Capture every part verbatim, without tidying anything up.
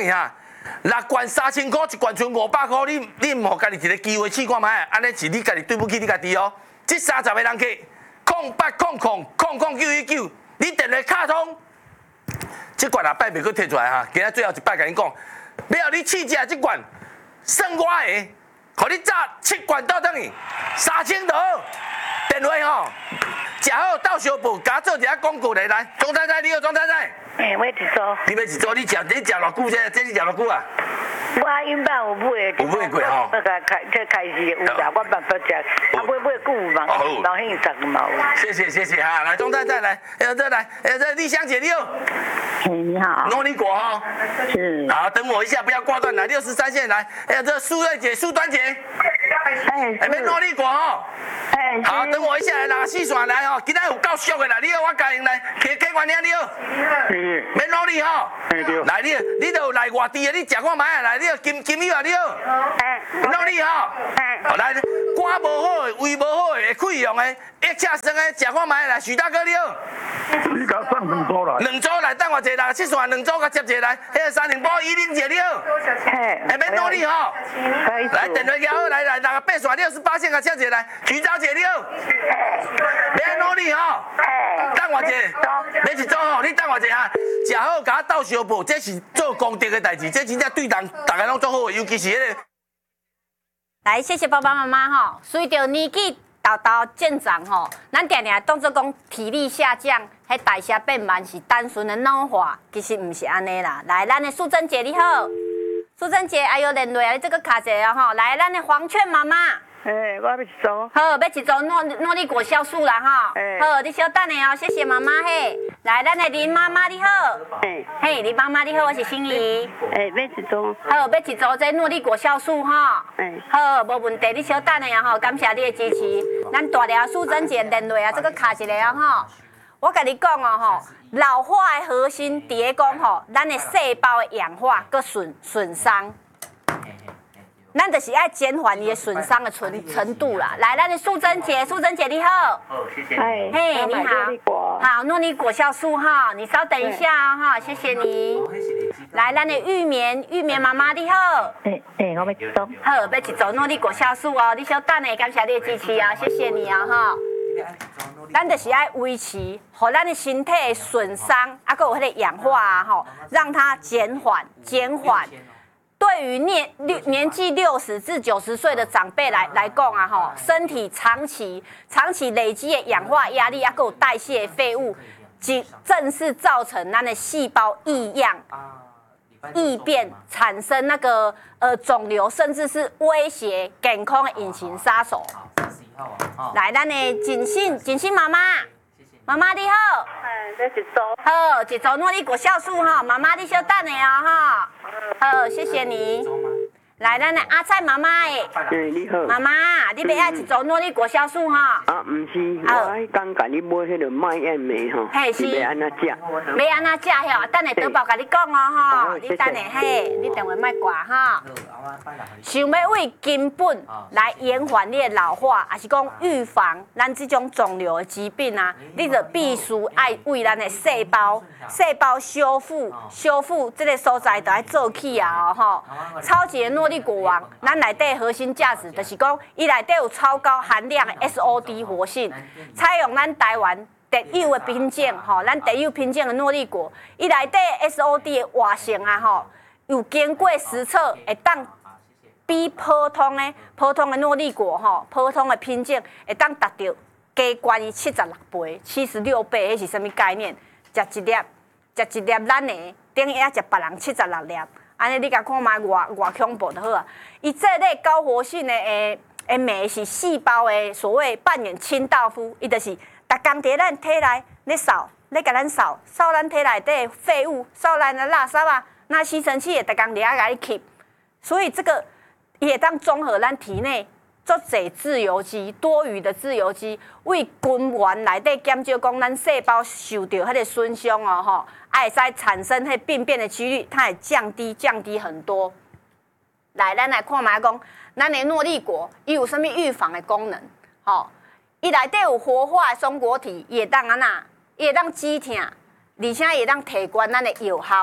去哈，六罐三千块，一罐剩五百块，你你唔互家己一个机会试看卖，安尼是你家己对不起你家己哦。这三十个人客，空八空空空空九一九，你电话卡通，这罐啊摆袂去摕出来哈，今仔最后一摆甲你讲，要你试食这罐，算我的，互你炸七罐倒转去，三千多，电话吼，食好到小布，甲我做一下广告来来，庄太太你好，庄太太。 诶、欸，我一组。 你要一组，你食你食偌久这？这你食偌久啊？ 我因爸有买的。 有买过吼？ 我开开这开始有食，我办法食，啊买买久嘛，老兄十嘛有。 谢谢谢谢哈，来钟太太来，哎这来，哎这丽香姐你好。 嘿，你好。 糯米果哈。 是。 好，等我一下，不要挂断，来六十三线来，哎这苏瑞姐、苏端姐。 哎。 哎，免糯米果哈。 哎。 好，等我一下来拿四线来哦，今仔有够俗的啦，你好，我教因来，客客官兄你好。 是。 免努力吼。 对。 来你，你都来外地的，你食看卖啊，来你金金友啊你好。哎。努力吼。哎。来，肝无好的、胃无好的、会溃疡的、腋下酸的，食看卖来，许大哥你好。 你甲送两组来。 两组来，等我一下六七线两组甲接一下来，迄个三零八一零姐你好。 嘿。 哎，免努力吼。来电话交好，来来六个八线六十八线甲接一下来，徐小姐你好。免努力吼。等我一下，你一组吼，你等我一下，食好甲我斗相报，这是做功德的代志，这真正对人大家拢做好的，尤其是迄个。 来，谢谢爸爸妈妈吼。随着年纪豆豆渐长吼，咱定定当作讲体力下降，迄代谢变慢是单纯的老化，其实唔是安尼啦。来，咱的素贞姐你好，素贞姐，哎呦，连累啊，你这个卡者啊吼。来，咱的黄雀妈妈。 诶，我要一组。 好，要一组诺诺丽果酵素啦哈。好，你稍等下哦，谢谢妈妈嘿。来，咱的林妈妈你好。 嘿， 嘿，林妈妈你好，我是心怡。 诶，要一组。 好，要一组这诺丽果酵素哈。 哎。 好，无问题，你稍等下吼，感谢你的支持。咱大条素贞姐连累啊，这个卡一个啊吼。我甲你讲哦吼，老化的核心伫咧讲吼，咱的细胞的氧化佮损损伤。咱就是爱减缓你的损伤的程程度啦。来，咱的素贞姐，素贞姐你好。 好，谢谢。 哎， 嘿，你好。好，诺丽果酵素哈，你稍等一下啊哈，谢谢你。来，咱的玉棉，玉棉妈妈你好。 哎哎，我要一组。 好，要一组诺丽果酵素哦，你稍等下，感谢你的支持啊，谢谢你啊哈。咱就是爱维持，互咱的身体的损伤，啊，佮有迄个氧化啊吼，让它减缓减缓。对于年六年纪六十至九十岁的长辈来来讲啊，吼，身体长期长期累积的氧化压力，啊，还有代谢废物，即正是造成咱的细胞异样、异变，产生那个呃肿瘤，甚至是威胁健康的隐形杀手。来，咱的锦信锦信妈妈，妈妈你好。 哎，这一组。 好，一组诺丽果酵素哈，妈妈你稍等下哦哈。好，谢谢你。来，咱的阿菜妈妈诶。 哎，你好。 妈妈，你要爱一组诺丽果酵素哈？ 啊，唔是，我迄刚甲你买迄个麦燕梅吼， 是要安怎食？ 要安怎食吼？等下倒包甲你讲哦吼，你等下嘿，你电话莫挂哈。想要为根本来延缓你的老化，还是讲预防咱这种肿瘤的疾病啊？你就必须爱为咱的细胞、细胞修复、修复这个所在，就要做起啊哦吼。超级诺丽果王，咱内底核心价值就是讲，伊内底有超高含量的 S O D 活性，采用咱台湾特有的品种吼，咱特有品种的诺丽果，伊内底 S O D 的活性啊吼，有经过实测，会当比普通的普通的诺丽果吼，普通的品种会当达到加关于七十六倍、七十六倍，迄是啥物概念？食一粒，食一粒咱的，等于要食别人七十六粒。安尼你甲看卖偌偌恐怖就好啊！伊这类高活性的诶诶酶是细胞的所谓扮演清道夫，伊就是逐工伫咱体内咧扫，咧甲咱扫，扫咱体内底废物，扫咱的垃圾啊，那吸尘器会逐工掠甲你吸，所以这个伊会当综合咱体内足侪自由基、多余的自由基，为根源内底减少讲咱细胞受到迄个损伤哦吼。会使产生迄病变的几率，它会降低降低很多。来，咱来看卖讲，咱的诺丽果伊有啥物预防的功能？吼、哦，伊内底有活化的松果体，伊会当安那，伊会当止痛，而且伊会当提悬咱的药效。吼、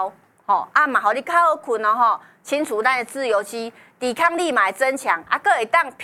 吼啊嘛，互你较好困哦吼，清除咱的自由基，抵抗力嘛会增强，啊，佫会当